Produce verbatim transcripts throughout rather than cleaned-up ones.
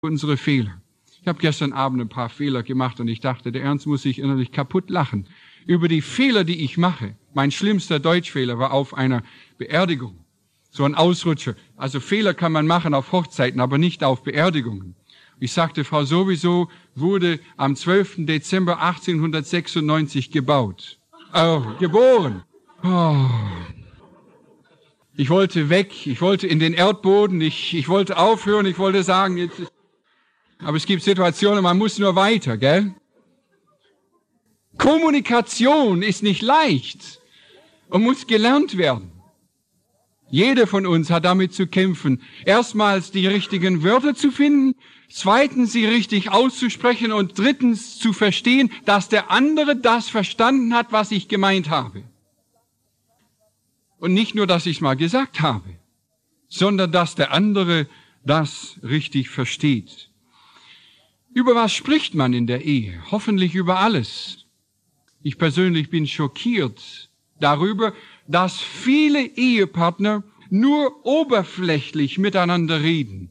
unsere Fehler. Ich habe gestern Abend ein paar Fehler gemacht und ich dachte, der Ernst muss sich innerlich kaputt lachen über die Fehler, die ich mache. Mein schlimmster Deutschfehler war auf einer Beerdigung. So ein Ausrutscher. Also Fehler kann man machen auf Hochzeiten, aber nicht auf Beerdigungen. Ich sagte, Frau Sowieso wurde am zwölften Dezember achtzehnhundertsechsundneunzig gebaut. Oh, geboren. Oh. Ich wollte weg, ich wollte in den Erdboden, ich, ich wollte aufhören, ich wollte sagen, jetzt ist, aber es gibt Situationen, man muss nur weiter, gell? Kommunikation ist nicht leicht und muss gelernt werden. Jeder von uns hat damit zu kämpfen, erstmals die richtigen Wörter zu finden, zweitens sie richtig auszusprechen und drittens zu verstehen, dass der andere das verstanden hat, was ich gemeint habe. Und nicht nur, dass ich es mal gesagt habe, sondern dass der andere das richtig versteht. Über was spricht man in der Ehe? Hoffentlich über alles. Ich persönlich bin schockiert darüber, dass viele Ehepartner nur oberflächlich miteinander reden.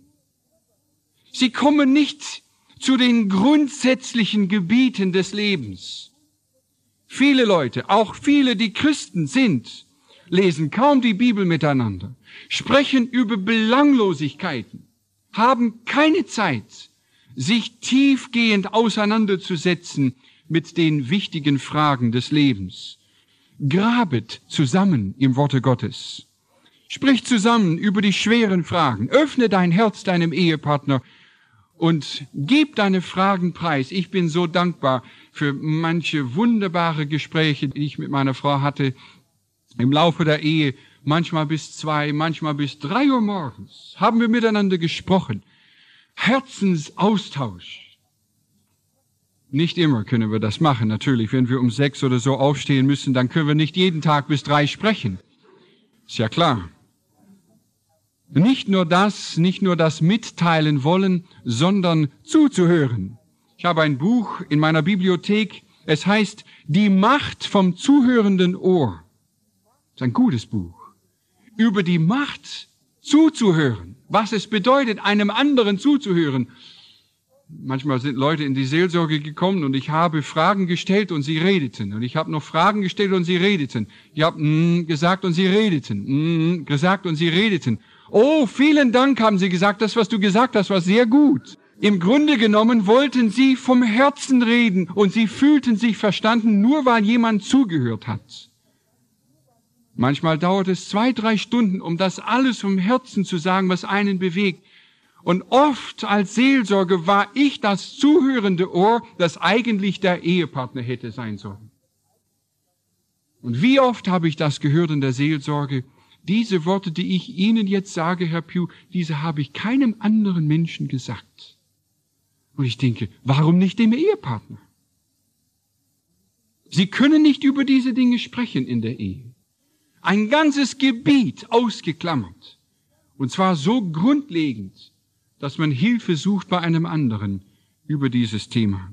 Sie kommen nicht zu den grundsätzlichen Gebieten des Lebens. Viele Leute, auch viele, die Christen sind, lesen kaum die Bibel miteinander, sprechen über Belanglosigkeiten, haben keine Zeit, sich tiefgehend auseinanderzusetzen mit den wichtigen Fragen des Lebens. Grabet zusammen im Worte Gottes. Sprich zusammen über die schweren Fragen. Öffne dein Herz deinem Ehepartner und gib deine Fragen preis. Ich bin so dankbar für manche wunderbare Gespräche, die ich mit meiner Frau hatte im Laufe der Ehe. Manchmal bis zwei, manchmal bis drei Uhr morgens haben wir miteinander gesprochen. Herzensaustausch. Nicht immer können wir das machen, natürlich. Wenn wir um sechs oder so aufstehen müssen, dann können wir nicht jeden Tag bis drei sprechen. Ist ja klar. Nicht nur das, nicht nur das Mitteilen wollen, sondern zuzuhören. Ich habe ein Buch in meiner Bibliothek, es heißt Die Macht vom zuhörenden Ohr. Das ist ein gutes Buch. Über die Macht zuzuhören. Was es bedeutet, einem anderen zuzuhören. Manchmal sind Leute in die Seelsorge gekommen und ich habe Fragen gestellt und sie redeten. Und ich habe noch Fragen gestellt und sie redeten. Ich habe mm, gesagt und sie redeten. Mm, gesagt und sie redeten. Oh, vielen Dank, haben sie gesagt. Das, was du gesagt hast, war sehr gut. Im Grunde genommen wollten sie vom Herzen reden und sie fühlten sich verstanden, nur weil jemand zugehört hat. Manchmal dauert es zwei, drei Stunden, um das alles vom Herzen zu sagen, was einen bewegt. Und oft als Seelsorger war ich das zuhörende Ohr, das eigentlich der Ehepartner hätte sein sollen. Und wie oft habe ich das gehört in der Seelsorge? Diese Worte, die ich Ihnen jetzt sage, Herr Pugh, diese habe ich keinem anderen Menschen gesagt. Und ich denke, warum nicht dem Ehepartner? Sie können nicht über diese Dinge sprechen in der Ehe. Ein ganzes Gebiet ausgeklammert. Und zwar so grundlegend, dass man Hilfe sucht bei einem anderen über dieses Thema.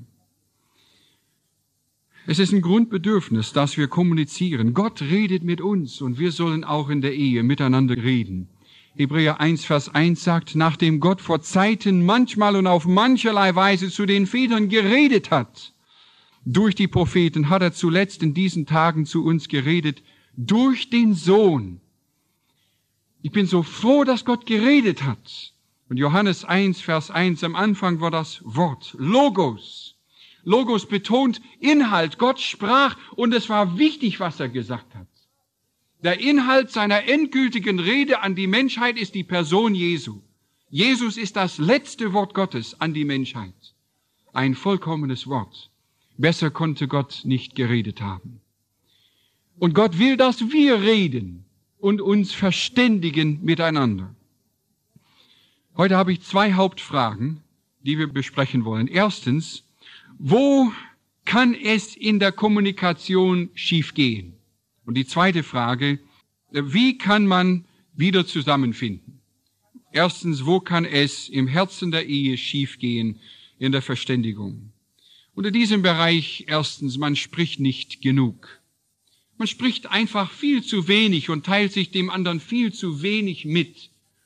Es ist ein Grundbedürfnis, dass wir kommunizieren. Gott redet mit uns und wir sollen auch in der Ehe miteinander reden. Hebräer eins, Vers eins sagt, nachdem Gott vor Zeiten manchmal und auf mancherlei Weise zu den Vätern geredet hat, durch die Propheten hat er zuletzt in diesen Tagen zu uns geredet, durch den Sohn. Ich bin so froh, dass Gott geredet hat. Und Johannes eins, Vers eins, am Anfang war das Wort, Logos. Logos betont Inhalt. Gott sprach und es war wichtig, was er gesagt hat. Der Inhalt seiner endgültigen Rede an die Menschheit ist die Person Jesu. Jesus ist das letzte Wort Gottes an die Menschheit. Ein vollkommenes Wort. Besser konnte Gott nicht geredet haben. Und Gott will, dass wir reden und uns verständigen miteinander. Heute habe ich zwei Hauptfragen, die wir besprechen wollen. Erstens, wo kann es in der Kommunikation schiefgehen? Und die zweite Frage, wie kann man wieder zusammenfinden? Erstens, wo kann es im Herzen der Ehe schiefgehen in der Verständigung? Unter diesem Bereich erstens, man spricht nicht genug. Man spricht einfach viel zu wenig und teilt sich dem anderen viel zu wenig mit.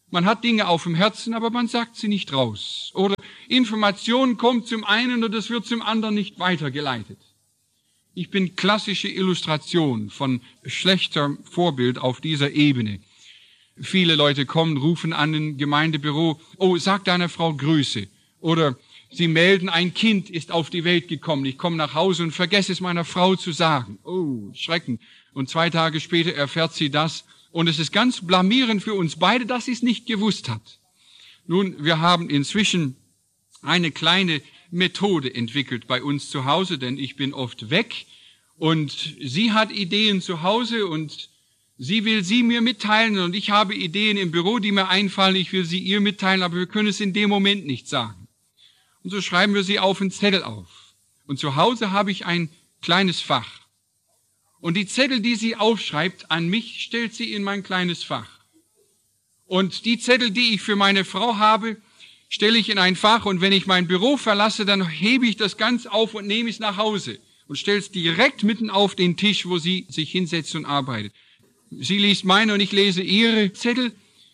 Man hat Dinge auf dem Herzen, aber man sagt sie nicht raus. Oder Information kommt zum einen und es wird zum anderen nicht weitergeleitet. Ich bin klassische Illustration von schlechter Vorbild auf dieser Ebene. Viele Leute kommen, rufen an ein Gemeindebüro, oh, sag deiner Frau Grüße. Oder sie melden, ein Kind ist auf die Welt gekommen. Ich komme nach Hause und vergesse es meiner Frau zu sagen. Oh, Schrecken. Und zwei Tage später erfährt sie das. Und es ist ganz blamierend für uns beide, dass sie es nicht gewusst hat. Nun, wir haben inzwischen eine kleine Methode entwickelt bei uns zu Hause, denn ich bin oft weg. Und sie hat Ideen zu Hause und sie will sie mir mitteilen. Und ich habe Ideen im Büro, die mir einfallen. Ich will sie ihr mitteilen, aber wir können es in dem Moment nicht sagen. Und so schreiben wir sie auf einen Zettel auf. Und zu Hause habe ich ein kleines Fach. Und die Zettel, die sie aufschreibt, an mich stellt sie in mein kleines Fach. Und die Zettel, die ich für meine Frau habe, stelle ich in ein Fach. Und wenn ich mein Büro verlasse, dann hebe ich das ganz auf und nehme es nach Hause und stelle es direkt mitten auf den Tisch, wo sie sich hinsetzt und arbeitet. Sie liest meine und ich lese ihre Zettel.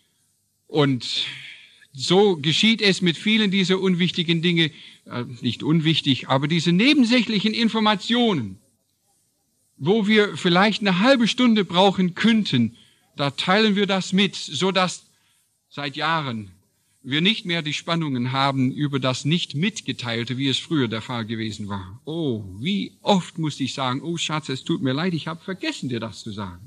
Und so geschieht es mit vielen dieser unwichtigen Dinge, äh, nicht unwichtig, aber diese nebensächlichen Informationen, wo wir vielleicht eine halbe Stunde brauchen könnten, da teilen wir das mit, so dass seit Jahren wir nicht mehr die Spannungen haben über das nicht mitgeteilte, wie es früher der Fall gewesen war. Oh, wie oft musste ich sagen, oh Schatz, es tut mir leid, ich habe vergessen, dir das zu sagen.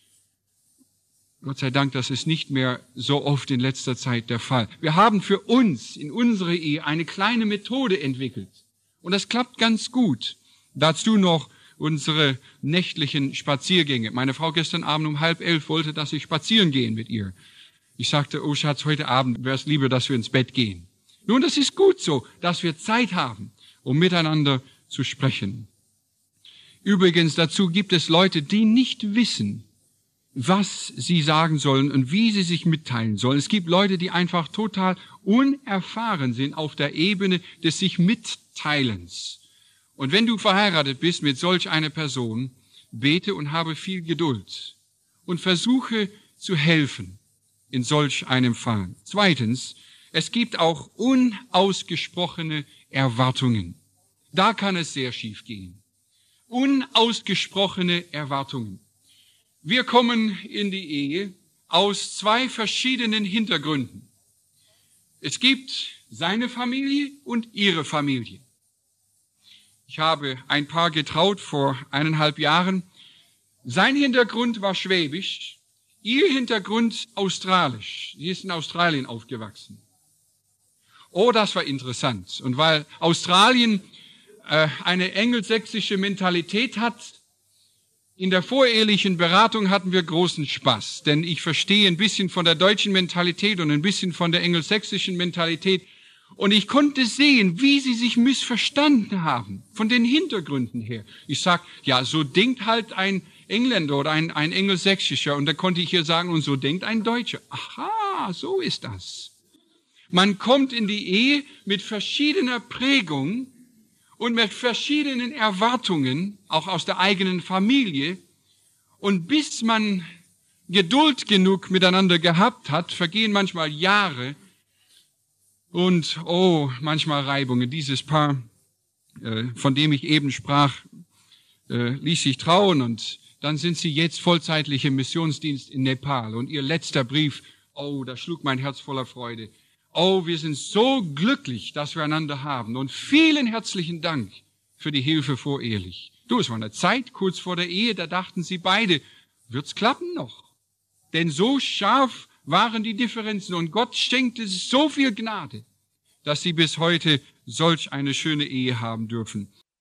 Gott sei Dank, das ist nicht mehr so oft in letzter Zeit der Fall. Wir haben für uns in unserer Ehe eine kleine Methode entwickelt. Und das klappt ganz gut. Dazu noch unsere nächtlichen Spaziergänge. Meine Frau gestern Abend um halb elf wollte, dass ich spazieren gehen mit ihr. Ich sagte, oh Schatz, heute Abend wäre es lieber, dass wir ins Bett gehen. Nun, das ist gut so, dass wir Zeit haben, um miteinander zu sprechen. Übrigens, dazu gibt es Leute, die nicht wissen, was sie sagen sollen und wie sie sich mitteilen sollen. Es gibt Leute, die einfach total unerfahren sind auf der Ebene des sich Mitteilens. Und wenn du verheiratet bist mit solch einer Person, bete und habe viel Geduld und versuche zu helfen in solch einem Fall. Zweitens, es gibt auch unausgesprochene Erwartungen. Da kann es sehr schief gehen. Unausgesprochene Erwartungen. Wir kommen in die Ehe aus zwei verschiedenen Hintergründen. Es gibt seine Familie und ihre Familie. Ich habe ein Paar getraut vor eineinhalb Jahren. Sein Hintergrund war schwäbisch, ihr Hintergrund australisch. Sie ist in Australien aufgewachsen. Oh, das war interessant. Und weil Australien äh, eine engelsächsische Mentalität hat, in der vorehelichen Beratung hatten wir großen Spaß, denn ich verstehe ein bisschen von der deutschen Mentalität und ein bisschen von der engelsächsischen Mentalität. Und ich konnte sehen, wie sie sich missverstanden haben, von den Hintergründen her. Ich sag, ja, so denkt halt ein Engländer oder ein, ein Engelsächsischer. Und da konnte ich hier sagen, und so denkt ein Deutscher. Aha, so ist das. Man kommt in die Ehe mit verschiedener Prägung und mit verschiedenen Erwartungen, auch aus der eigenen Familie. Und bis man Geduld genug miteinander gehabt hat, vergehen manchmal Jahre, und, oh, manchmal Reibungen. Dieses Paar, äh, von dem ich eben sprach, äh, ließ sich trauen und dann sind sie jetzt vollzeitlich im Missionsdienst in Nepal. Und ihr letzter Brief, oh, da schlug mein Herz voller Freude. Oh, wir sind so glücklich, dass wir einander haben. Und vielen herzlichen Dank für die Hilfe vorehelich. Du, es war eine Zeit kurz vor der Ehe, da dachten sie beide, wird's klappen noch? Denn so scharf waren die Differenzen und Gott schenkte so viel Gnade, dass sie bis heute solch eine schöne Ehe haben dürfen.